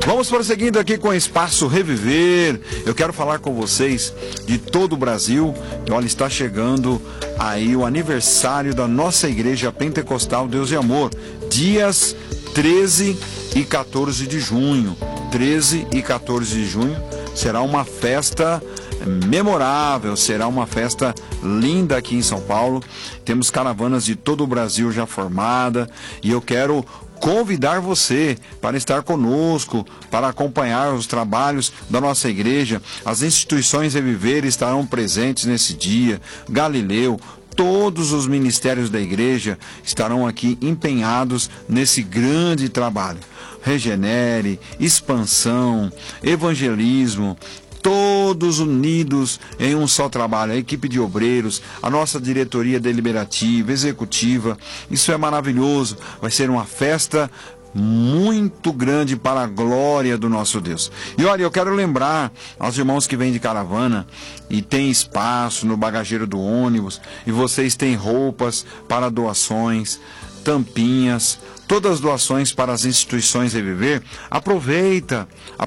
Vamos prosseguindo aqui com o Espaço Reviver. Eu quero falar com vocês de todo o Brasil. E olha, está chegando aí o aniversário da nossa Igreja Pentecostal Deus e Amor, dias 13 e 14 de junho. 13 e 14 de junho será uma festa memorável, será uma festa linda aqui em São Paulo. Temos caravanas de todo o Brasil já formada e eu quero convidar você para estar conosco, para acompanhar os trabalhos da nossa igreja. As instituições Reviver estarão presentes nesse dia. Galileu, todos os ministérios da igreja estarão aqui empenhados nesse grande trabalho. Regenere, expansão, evangelismo, todos unidos em um só trabalho, a equipe de obreiros, a nossa diretoria deliberativa, executiva. Isso é maravilhoso, vai ser uma festa muito grande para a glória do nosso Deus. E olha, eu quero lembrar aos irmãos que vêm de caravana e tem espaço no bagageiro do ônibus, e vocês têm roupas para doações, tampinhas, todas as doações para as instituições Reviver. Aproveita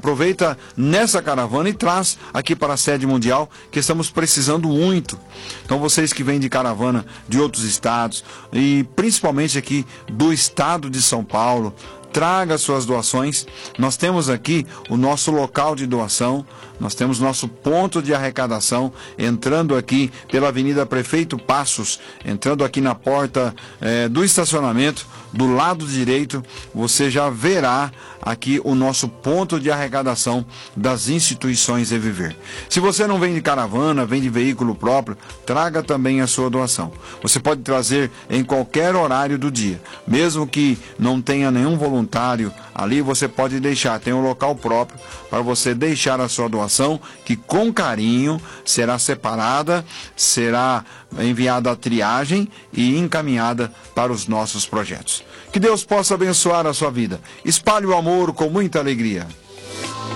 nessa caravana e traz aqui para a sede mundial, que estamos precisando muito. Então vocês que vêm de caravana de outros estados e principalmente aqui do estado de São Paulo, traga suas doações. Nós temos aqui o nosso local de doação, nós temos nosso ponto de arrecadação, entrando aqui pela Avenida Prefeito Passos, entrando aqui na porta do estacionamento, do lado direito, você já verá aqui o nosso ponto de arrecadação das instituições Reviver. Se você não vem de caravana, vem de veículo próprio, traga também a sua doação. Você pode trazer em qualquer horário do dia, mesmo que não tenha nenhum voluntário ali, você pode deixar, tem um local próprio para você deixar a sua doação, que com carinho será separada, será enviada à triagem e encaminhada para os nossos projetos. Que Deus possa abençoar a sua vida. Espalhe o amor com muita alegria.